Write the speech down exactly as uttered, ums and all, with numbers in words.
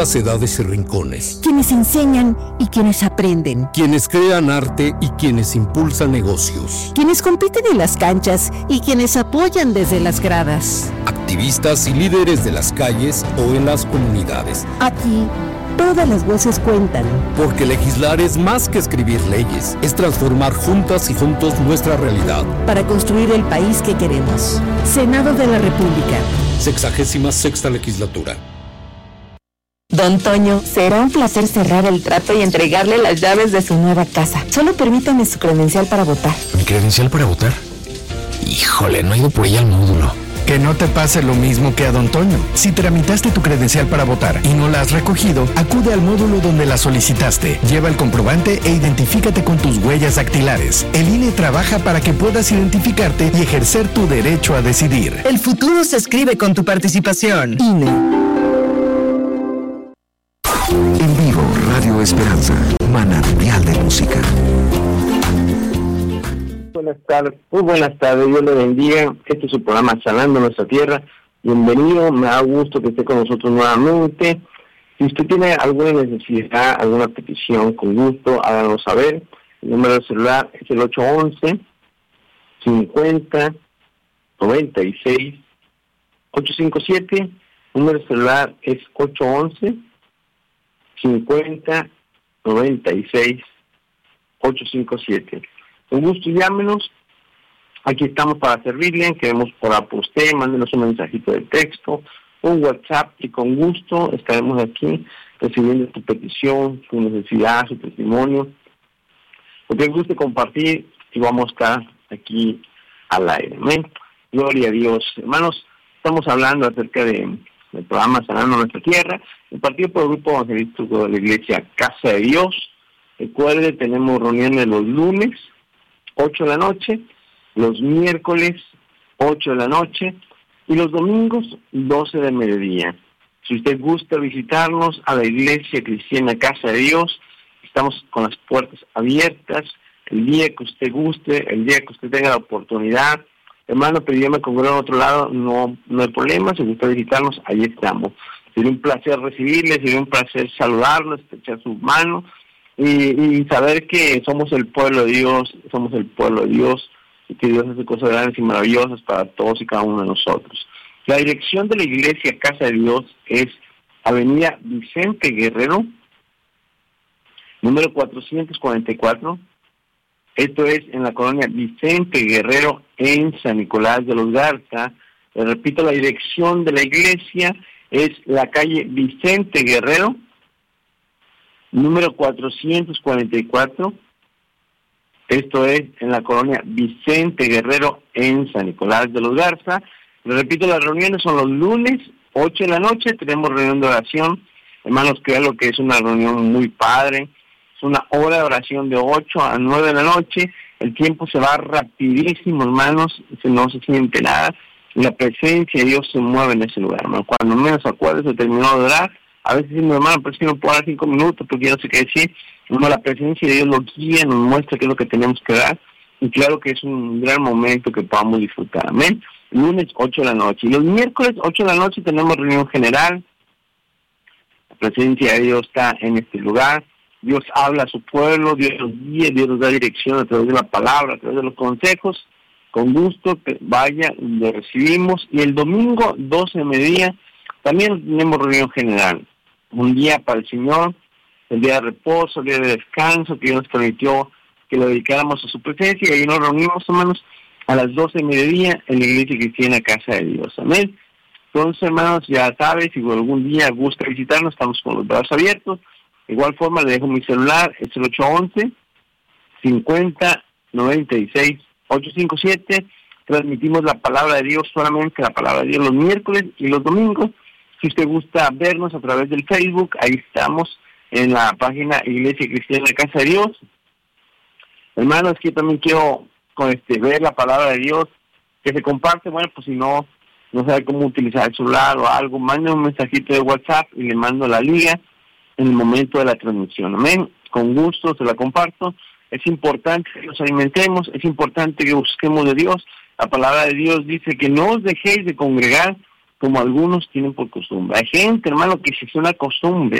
las edades y rincones. Quienes enseñan y quienes aprenden. Quienes crean arte y quienes impulsan negocios. Quienes compiten en las canchas y quienes apoyan desde las gradas. Activistas y líderes de las calles o en las comunidades. Aquí, todas las voces cuentan. Porque legislar es más que escribir leyes, es transformar juntas y juntos nuestra realidad. Para construir el país que queremos. Senado de la República. Sexagésima sexta legislatura. Don Toño, será un placer cerrar el trato y entregarle las llaves de su nueva casa. Solo permítame su credencial para votar. ¿Mi credencial para votar? Híjole, no he ido por ella al módulo. Que no te pase lo mismo que a Don Toño. Si tramitaste tu credencial para votar y no la has recogido, acude al módulo donde la solicitaste. Lleva el comprobante e identifícate con tus huellas dactilares. El I N E trabaja para que puedas identificarte y ejercer tu derecho a decidir. El futuro se escribe con tu participación. I N E. En vivo, Radio Esperanza, manantial de música. Buenas tardes, muy buenas tardes, Dios le bendiga. Este es su programa Sanando Nuestra Tierra. Bienvenido, me da gusto que esté con nosotros nuevamente. Si usted tiene alguna necesidad, alguna petición, con gusto, háganos saber. El número de celular es el ocho once, cincuenta, noventa y seis, ochocientos cincuenta y siete. El número de celular es ocho once, cincuenta, noventa y seis, ochocientos cincuenta y siete. Con gusto llámenos, aquí estamos para servirle, queremos orar por usted, mándenos un mensajito de texto, un WhatsApp y con gusto estaremos aquí recibiendo tu petición, su necesidad, su testimonio. Porque nos guste compartir y vamos a estar aquí al aire. Amén. Gloria a Dios. Hermanos, estamos hablando acerca de del programa Sanando Nuestra Tierra, impartido por el Grupo Evangelístico de la Iglesia Casa de Dios. Recuerde, tenemos reuniones los lunes, ocho de la noche, los miércoles, ocho de la noche, y los domingos, doce del mediodía. Si usted gusta visitarnos a la Iglesia Cristiana Casa de Dios, estamos con las puertas abiertas, el día que usted guste, el día que usted tenga la oportunidad. Hermano, pero yo me congregar en otro lado, no, no hay problema, si gusta visitarnos, ahí estamos. Sería un placer recibirle, sería un placer saludarlo, estrechar su mano y, y saber que somos el pueblo de Dios, somos el pueblo de Dios y que Dios hace cosas grandes y maravillosas para todos y cada uno de nosotros. La dirección de la Iglesia Casa de Dios es Avenida Vicente Guerrero, número cuatrocientos cuarenta y cuatro. Esto es en la colonia Vicente Guerrero, en San Nicolás de los Garza. Les repito, la dirección de la iglesia es la calle Vicente Guerrero, número cuatrocientos cuarenta y cuatro. Esto es en la colonia Vicente Guerrero, en San Nicolás de los Garza. Les repito, las reuniones son los lunes, ocho de la noche. Tenemos reunión de oración. Hermanos, creo lo que es una reunión muy padre. Una hora de oración de ocho a nueve de la noche, el tiempo se va rapidísimo, hermanos, no se siente nada, y la presencia de Dios se mueve en ese lugar, hermano. Cuando menos acuerdo se terminó de orar, a veces decimos, hermano, pero si no puedo dar cinco minutos porque yo no sé qué decir, no, la presencia de Dios nos guía, nos muestra qué es lo que tenemos que dar, y claro que es un gran momento que podamos disfrutar, amén. Lunes, ocho de la noche, y los miércoles, ocho de la noche, tenemos reunión general, la presencia de Dios está en este lugar. Dios habla a su pueblo, Dios nos guía, Dios nos da dirección a través de la palabra, a través de los consejos. Con gusto, que vaya, lo recibimos. Y el domingo, doce de mediodía, también tenemos reunión general. Un día para el Señor, el día de reposo, el día de descanso, que Dios nos permitió que lo dedicáramos a su presencia. Y ahí nos reunimos, hermanos, a las doce de mediodía en la Iglesia Cristiana Casa de Dios. Amén. Entonces, hermanos, ya sabes, si algún día gusta visitarnos, estamos con los brazos abiertos. De igual forma, le dejo mi celular, es el ocho once, cincuenta, noventa y seis, ochocientos cincuenta y siete. Transmitimos la palabra de Dios, solamente la palabra de Dios los miércoles y los domingos. Si usted gusta vernos a través del Facebook, ahí estamos en la página Iglesia Cristiana Casa de Dios. Hermanos, que yo también quiero con este ver la palabra de Dios, que se comparte. Bueno, pues si no, no sabe cómo utilizar el celular o algo, mande un mensajito de WhatsApp y le mando la liga en el momento de la transmisión. Amén. Con gusto se la comparto. Es importante que nos alimentemos, es importante que busquemos de Dios. La palabra de Dios dice que no os dejéis de congregar como algunos tienen por costumbre. Hay gente, hermano, que se hace una costumbre